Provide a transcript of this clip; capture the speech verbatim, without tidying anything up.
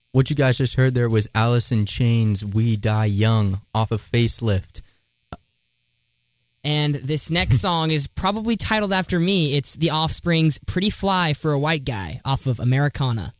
What you guys just heard there was Alice in Chains' We Die Young off of Facelift. And this next song is probably titled after me. It's The Offspring's Pretty Fly for a White Guy off of Americana.